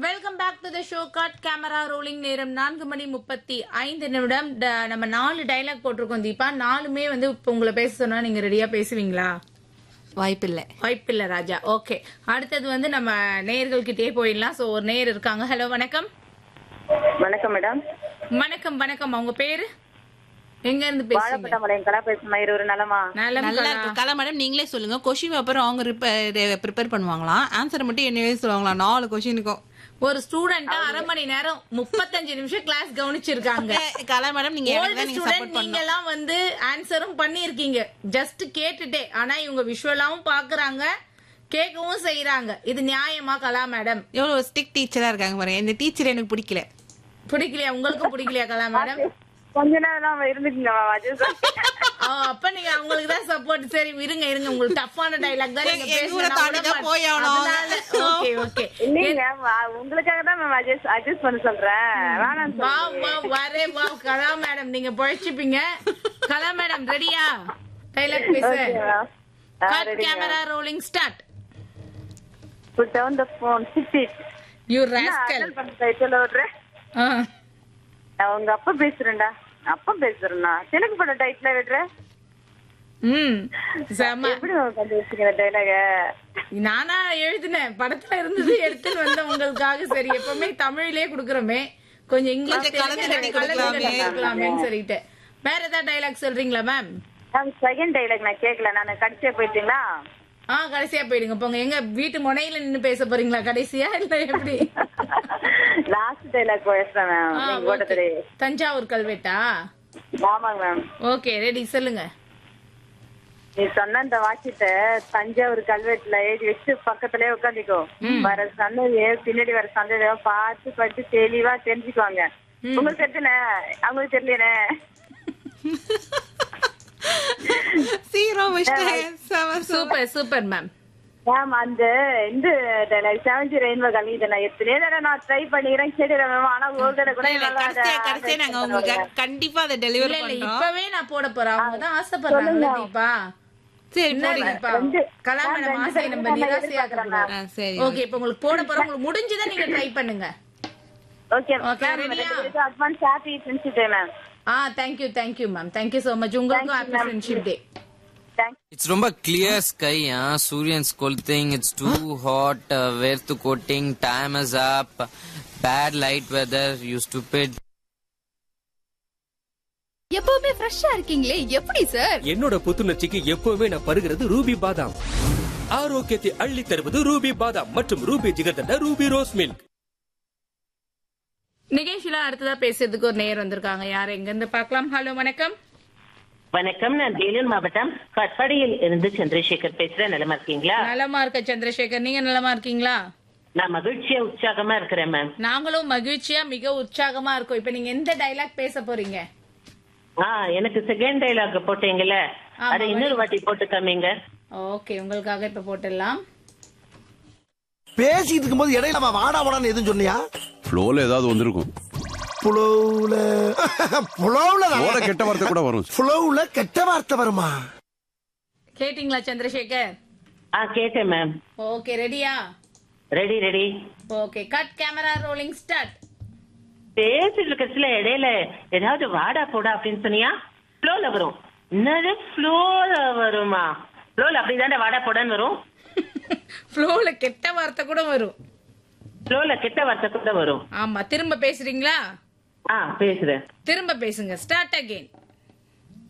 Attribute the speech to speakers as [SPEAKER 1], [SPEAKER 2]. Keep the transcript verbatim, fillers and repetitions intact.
[SPEAKER 1] Welcome back to the show. Cut camera rolling. நேரம் நான்கு மணி முப்பத்தி ஐந்து நிமிடம். ட- நம்ம நாலு டைலாக் போட்டிருக்கோம் தீபா. நாலுமே வந்து இப்ப உங்களை பேச சொன்னா நீங்க ரெடியா பேசுவீங்களா?
[SPEAKER 2] வாய்ப்பில்லை.
[SPEAKER 1] வாய்ப்பில்லை ராஜா. ஓகே, அடுத்தது வந்து நம்ம நேயர்கள் கிட்டே போயிடலாம். சோ ஒரு நேயர் இருக்காங்க. ஹலோ, வணக்கம்.
[SPEAKER 3] வணக்கம் மேடம்.
[SPEAKER 1] வணக்கம் வணக்கம். அவங்க பேரு எங்க இருந்து பேசுறீங்க?
[SPEAKER 3] வாழப்பட்டமலையம் கலா பேசுமா? இருவரு நலமா?
[SPEAKER 1] நலம்
[SPEAKER 2] நல்லா
[SPEAKER 1] கலா.
[SPEAKER 2] இருக்கு. கலா மேடம் நீங்களே சொல்லுங்க. கொஸ்டின் பேப்பர் அவங்க ப்ரிப்பேர் பண்ணுவாங்களாம், ஆன்சர் மட்டும் என்னவே சொல்லுவாங்களாம். நாலு கொஸ்டினுக்கும்
[SPEAKER 1] ஒரு ஸ்டூடெண்டா அரை மணி நேரம் முப்பத்தஞ்சு நிமிஷம் கிளாஸ் கவனிச்சிருக்காங்க.
[SPEAKER 2] கலா மேடம் நீங்க எனக்கு
[SPEAKER 1] ஓல்டு
[SPEAKER 2] தான் நீங்க
[SPEAKER 1] ஸ்டூடெண்ட்
[SPEAKER 2] சப்போர்ட்
[SPEAKER 1] நீங்க
[SPEAKER 2] பண்ணணும்.
[SPEAKER 1] எல்லாம் வந்து ஆன்சரும் பண்ணிருக்கீங்க, ஜஸ்ட் கேட்டுட்டே. ஆனா இவங்க விஷுவலாவும் பாக்குறாங்க, கேட்கவும் செய்யறாங்க. இது நியாயமா கலா மேடம்?
[SPEAKER 2] எவ்வளவு ஸ்டிக் டீச்சரா இருக்காங்க பாருங்க. இந்த டீச்சர் எனக்கு பிடிக்கல.
[SPEAKER 1] பிடிக்கலையா? உங்களுக்கும் பிடிக்கலையா கலா மேடம்?
[SPEAKER 3] கொஞ்ச நேரம் தான் இருந்துக்குங்க மேம். அஜய்
[SPEAKER 1] அப்ப நீங்க அவங்களுக்கு தான் சப்போர்ட். சரி இருங்க இருங்க, உங்களுக்கு டஃப்பான டைலாக் தான் நீங்க
[SPEAKER 2] எங்க ஊரை தாண்டி தான் போய் ஆகணும்.
[SPEAKER 1] Okay okay.
[SPEAKER 3] இல்லைங்க, உங்களுக்காக தான் மேம் அட்ஜஸ்ட் அட்ஜஸ்ட் பண்ண சொல்றேன். வேணாம்
[SPEAKER 1] வா வா வரே வா கலா மேடம், நீங்க பொழைச்சுப்பீங்க. கலா மேடம் ரெடியா? டைலாக் பேச. Cut camera rolling start.
[SPEAKER 3] Put down the phone. Chit it.
[SPEAKER 1] You rascal.
[SPEAKER 3] Atal பண்ண டைட்டில் ஓடுறேன். நான் உங்க அப்பா பேசுறேன்டா. அப்பா பேசுறேன்னா எனக்கு பண்ண டைட்டில் விடுறேன்.
[SPEAKER 1] ம் செம.
[SPEAKER 3] எப்படி மேம் கண்டு வச்சுக்கிற டைலாக?
[SPEAKER 1] நானா எழுதினேன், படத்துல இருந்தது எடுத்துன்னு வந்த உங்களுக்காக. சரி எப்பவுமே தமிழ்லயே குடுக்கறோமே, கொஞ்சம் இங்கிலீஷ்
[SPEAKER 2] கொஞ்சம் கலந்து கட்டி கொடுக்கலாமே.
[SPEAKER 1] கொடுக்கலாமேன்னு சொல்லிட்டு. வேற ஏதாவது டைலாக் சொல்றீங்களா மேம்?
[SPEAKER 3] மேம் செகண்ட் டைலாக் நான் கேட்கல. நான் கடிச்சே போயிட்டீங்களா?
[SPEAKER 1] ஆ கடைசியா போயிடுங்க போங்க. எங்க வீட்டு முனையில நின்னு பேச போறீங்களா கடைசியா, இல்ல எப்படி?
[SPEAKER 3] லாஸ்ட் டைலாக் பேசுறேன் மேம்.
[SPEAKER 1] ஆ,
[SPEAKER 3] நீங்க
[SPEAKER 1] okay.
[SPEAKER 3] ஓட்டத்துல.
[SPEAKER 1] தஞ்சாவூர் கல்வெட்டா?
[SPEAKER 3] ஆமாங்க மேம்.
[SPEAKER 1] ஓகே ரெடி, சொல்லுங்க.
[SPEAKER 3] நீ சொன்ன இந்த வாக்கியத்தை தஞ்சாவூர் கல்வெட்டுல எழுதி வச்சு பக்கத்துலயே உட்காந்துக்கோ. வர சந்ததிய பின்னாடி வர சந்ததிய பார்த்து பார்த்து தெளிவா தெரிஞ்சுக்குவாங்க. உங்களுக்கு தெரிஞ்சனே, அவங்களுக்கு தெரியலனே.
[SPEAKER 2] Zero
[SPEAKER 1] super super ma'am.
[SPEAKER 3] Ma'am அந்த இந்த டைலாக் செவன்டி ரெயின்போ கல்வி நான் எத்தனையோ தடவை நான் ட்ரை பண்ணிக்கிறேன், கேட்டுறேன் மேம். ஆனா ஒரு தடவை கூட என்னால அதை
[SPEAKER 2] கடைசியா கடைசியா நாங்க உங்களுக்கு கண்டிப்பா அதை டெலிவரி
[SPEAKER 1] இல்ல இல்ல
[SPEAKER 2] பண்றோம்.
[SPEAKER 1] இப்பவே நான் போட போறேன். அவங்க தான் ஆசைப்படுறாங்க தீபா.
[SPEAKER 2] சரி
[SPEAKER 1] என்ன
[SPEAKER 2] போடுங்க.
[SPEAKER 1] தீபா?
[SPEAKER 3] ரெண்டு-
[SPEAKER 1] கலா
[SPEAKER 3] நான்
[SPEAKER 1] மேடம்
[SPEAKER 3] ரெண்டு
[SPEAKER 1] ஆசை
[SPEAKER 3] தடவை
[SPEAKER 1] நம்ம
[SPEAKER 3] நான்
[SPEAKER 1] நிராசையாக்கக்கூடாது.
[SPEAKER 2] ஆ, சரி
[SPEAKER 1] ஓகே இப்ப உங்களுக்கு போட போறோம். உங்களுக்கு முடிஞ்சதை நீங்க ட்ரை பண்ணுங்க.
[SPEAKER 3] Okay
[SPEAKER 1] Okay,
[SPEAKER 3] ma'am.
[SPEAKER 1] ready-யா?
[SPEAKER 3] Advance happy friendship day ma'am.
[SPEAKER 1] ஆ thank you thank you ma'am. Thank you so much. உங்களுக்கும்
[SPEAKER 3] Thank you,
[SPEAKER 1] happy
[SPEAKER 3] ma'am.
[SPEAKER 1] Friendship day.
[SPEAKER 3] Thanks.
[SPEAKER 4] It's ரொம்ப clear sky, huh? Suryan's scolting, it's too hot, uh, Verthu coating, time is up, bad light weather, you stupid.
[SPEAKER 5] எப்பவுமே ஃப்ரெஷ்ஷா இருக்கீங்களே, எப்படி sir?
[SPEAKER 6] என்னோட புத்துணர்ச்சிக்கு எப்பவுமே நான் பருகிறது Ruby பாதாம். ஆரோக்கியத்தை அள்ளி தருவது ரூபி பாதாம் மற்றும் Ruby jigarthanda Ruby rose milk.
[SPEAKER 1] நிகழ்ச்சியில அடுத்ததா பேசுறதுக்கு ஒரு நேர் வந்திருக்காங்க. யார் எங்க இருந்து பார்க்கலாம்? ஹலோ வணக்கம்.
[SPEAKER 7] வணக்கம், நான் வேலூர் மாவட்டம் கட்பாடியில் இருந்து சந்திரசேகர் பேசுறேன். நலமா இருக்கீங்களா?
[SPEAKER 1] நலமா இருக்க சந்திரசேகர், நீங்க நலமா இருக்கீங்களா?
[SPEAKER 7] நான் மகிழ்ச்சியா உற்சாகமா இருக்கிறேன் மேம்.
[SPEAKER 1] நாங்களும் மகிழ்ச்சியா மிக உற்சாகமா இருக்கோம். இப்ப நீங்க எந்த டைலாக் பேச போறீங்க?
[SPEAKER 7] ஆ எனக்கு செகண்ட் டைலாக் போட்டீங்கல்ல,
[SPEAKER 1] ஆமா,
[SPEAKER 7] அதை இன்னொரு வாட்டி போட்டு காமிங்க.
[SPEAKER 1] ஓகே உங்களுக்காக இப்ப போட்டுடலாம்.
[SPEAKER 8] பேசிட்டு இருக்கும்போது இடையில நம்ம வாடா வாடான்னு எதுவும் சொன்னியா?
[SPEAKER 9] ஃப்ளோல ஏதாவது வந்திருக்கும்.
[SPEAKER 8] புலவுல புலவுல
[SPEAKER 9] ஃப்ளோல கெட்ட வார்த்தை கூட வரும்.
[SPEAKER 8] புலவுல கெட்ட வார்த்தை வருமா?
[SPEAKER 1] கேட்டீங்களா சந்திரசேகர்?
[SPEAKER 7] ஆ கேட்டேன் மேம்.
[SPEAKER 1] ஓகே ரெடியா?
[SPEAKER 7] Ready ready.
[SPEAKER 1] Okay cut camera rolling start.
[SPEAKER 7] பேசிட்டு இருக்கிறதுல இடையில ஏதாவது வாடா போடா அப்படின்னு சொன்னியா? ஃப்ளோல வரும். என்னது ஃப்ளோல வருமா? ஃப்ளோல அப்படிதானே வாடா போடான்னு வரும்.
[SPEAKER 1] ஃப்ளோல கெட்ட வார்த்தை கூட வரும்.
[SPEAKER 7] ஃப்ளோல கெட்ட வார்த்தை கூட வரும்.
[SPEAKER 1] ஆமா திரும்ப பேசுறீங்களா?
[SPEAKER 7] ஆ பேசுறேன்.
[SPEAKER 1] திரும்ப பேசுங்க. Start again.